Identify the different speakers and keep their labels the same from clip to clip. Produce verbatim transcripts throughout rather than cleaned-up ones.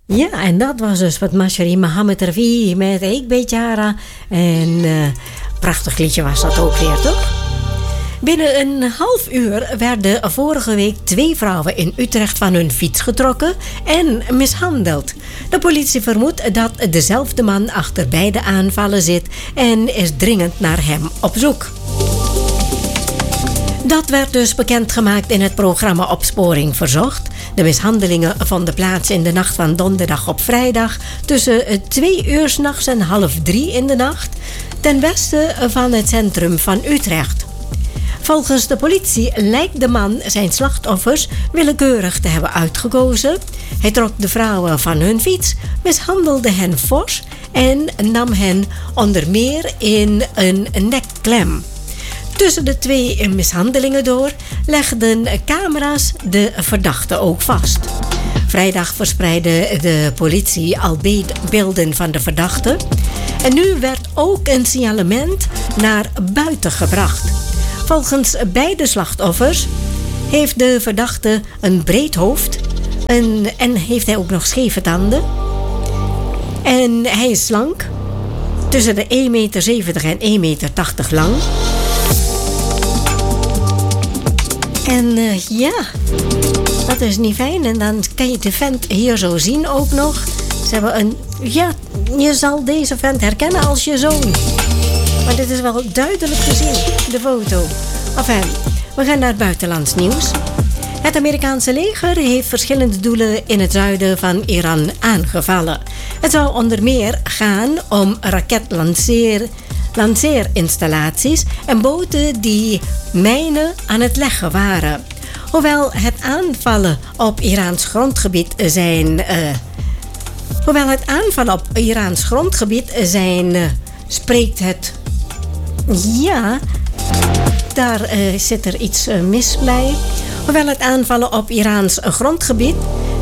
Speaker 1: Ja, en dat was dus wat Mashari Mohammed Rafi met Ik Weet Jara. En uh, prachtig liedje was dat ook weer, toch? Binnen een half uur werden vorige week twee vrouwen in Utrecht van hun fiets getrokken en mishandeld. De politie vermoedt dat dezelfde man achter beide aanvallen zit en is dringend naar hem op zoek. Dat werd dus bekendgemaakt in het programma Opsporing Verzocht. De mishandelingen vonden plaats in de nacht van donderdag op vrijdag tussen twee uur 's nachts en half drie in de nacht ten westen van het centrum van Utrecht. Volgens de politie lijkt de man zijn slachtoffers willekeurig te hebben uitgekozen. Hij trok de vrouwen van hun fiets, mishandelde hen fors en nam hen onder meer in een nekklem. Tussen de twee mishandelingen door legden camera's de verdachte ook vast. Vrijdag verspreidde de politie al beelden van de verdachte. En nu werd ook een signalement naar buiten gebracht. Volgens beide slachtoffers heeft de verdachte een breed hoofd en, en heeft hij ook nog scheve tanden. En hij is slank, tussen de één komma zeventig meter en één komma tachtig meter lang. En uh, ja, dat is niet fijn. En dan kan je de vent hier zo zien ook nog. Ze hebben een, ja, je zal deze vent herkennen als je zoon. Maar dit is wel duidelijk te zien, de foto. Enfin, we gaan naar het buitenlands nieuws. Het Amerikaanse leger heeft verschillende doelen in het zuiden van Iran aangevallen. Het zou onder meer gaan om raketlanceer, lanceerinstallaties en boten die mijnen aan het leggen waren. Hoewel het aanvallen op Iraans grondgebied zijn... Uh, hoewel het aanvallen op Iraans grondgebied zijn... Uh, spreekt het... Ja, daar uh, zit er iets uh, mis bij. Hoewel het aanvallen op Iraans grondgebied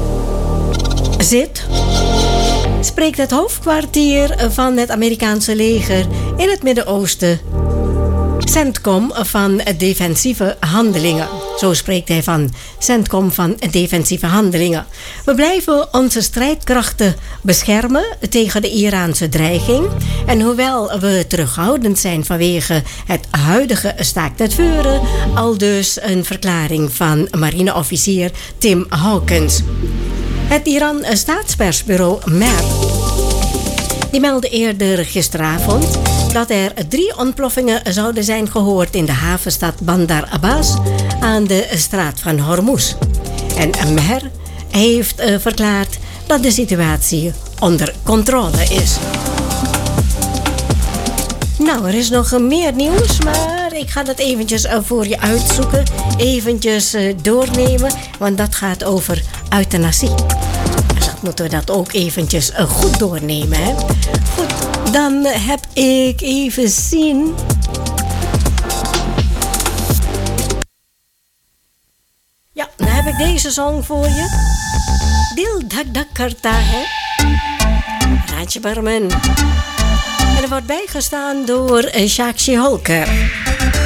Speaker 1: zit, spreekt het hoofdkwartier van het Amerikaanse leger in het Midden-Oosten, CENTCOM, van defensieve handelingen. Zo spreekt hij van CENTCOM van defensieve handelingen. We blijven onze strijdkrachten beschermen tegen de Iraanse dreiging. En hoewel we terughoudend zijn vanwege het huidige staakt het vuren, al dus een verklaring van marineofficier Tim Hawkins. Het Iran-staatspersbureau M E R die meldde eerder gisteravond dat er drie ontploffingen zouden zijn gehoord in de havenstad Bandar Abbas aan de straat van Hormuz. En M E R heeft uh, verklaard dat de situatie onder controle is. Nou, er is nog meer nieuws, maar ik ga dat eventjes uh, voor je uitzoeken. Eventjes uh, doornemen, want dat gaat over euthanasie. Dus dat moeten we dat ook eventjes uh, goed doornemen, hè. Goed, dan heb ik even zien. Ja, dan heb ik deze song voor je. Dil dak dak karta, hè. Raj Barman. En er wordt bijgestaan door uh, Sakshi Holker.